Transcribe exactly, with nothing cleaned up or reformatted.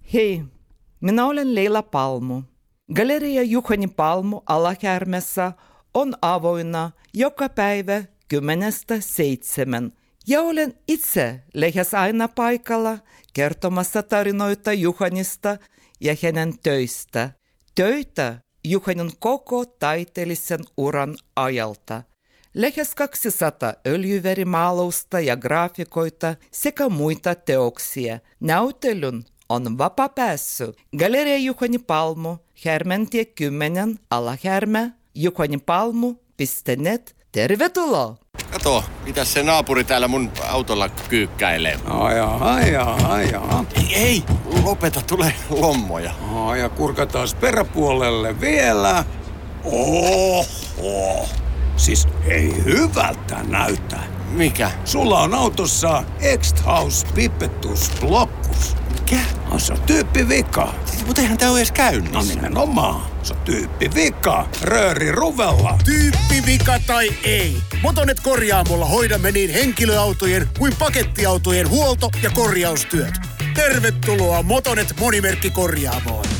Hei, minä olen Leila Palmu. Galeria Juhani Palmu Alahärmässä on avoinna joka päivä kymmenestä seitsemän. Ja olen itse lähes aina paikalla kertomassa tarinoita Juhanista ja hänen töistä. Töitä Juhanin koko taiteellisen uran ajalta. Lähes kaksisataa öljyvärimaalausta ja graafikoita sekä muita teoksia. Näytelyn on vapaa pääsy. Galeria Juhani Palmu, Härmäntie kymmenen, Alahärmä, juhanipalmu piste net. Tervetuloa! Kato, mitä se naapuri täällä mun autolla kyykkäilee. Ajaa, ajaa, ajaa. Ei, ei, lopeta, tulee lommoja. Ja kurkataan peräpuolelle vielä. Oho. Siis ei hyvältä näytä. Mikä? Sulla on autossa X-House Pipettus Blockus. Mikä? On se tyyppi vika. Siis, mutta eihän tää ole edes käynnissä. No nimenomaan. Se on tyyppi vika. Rööri ruvella. Tyyppi vika tai ei. Motonet korjaamolla hoidamme niin henkilöautojen kuin pakettiautojen huolto- ja korjaustyöt. Tervetuloa Motonet monimerkkikorjaamoon.